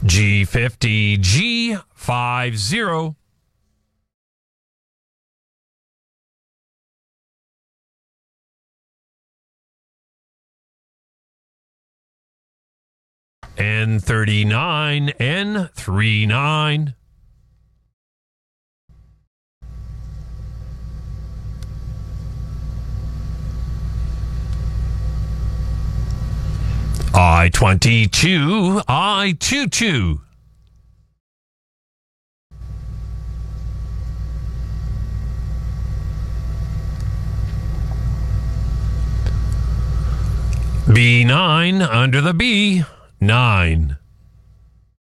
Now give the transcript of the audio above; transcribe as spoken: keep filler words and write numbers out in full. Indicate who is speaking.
Speaker 1: G fifty, G fifty. N thirty-nine, N thirty-nine. I twenty-two, I twenty-two. B nine under the B, nine.